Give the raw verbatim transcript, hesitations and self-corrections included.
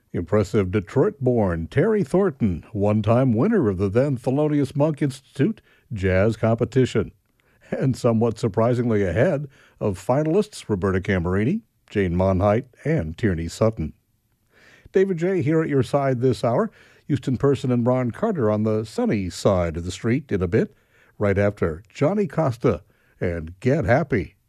Impressive Detroit-born Terry Thornton, one-time winner of the then Thelonious Monk Institute Jazz Competition, and somewhat surprisingly ahead of finalists Roberta Camerini, Jane Monheit, and Tierney Sutton. David J. here at your side this hour. Houston Person and Ron Carter on the sunny side of the street in a bit, right after Johnny Costa and Get Happy.